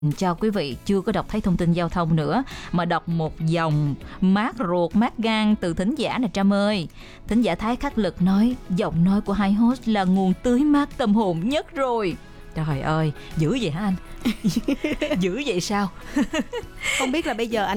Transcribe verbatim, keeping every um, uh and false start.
cho quý vị chưa có đọc thấy thông tin giao thông nữa, mà đọc một dòng mát ruột mát gan từ thính giả nè Trâm ơi. Thính giả Thái Khắc Lực nói giọng nói của hai host là nguồn tưới mát tâm hồn nhất rồi. Trời ơi, dữ vậy hả anh? Dữ vậy sao? Không biết là bây giờ anh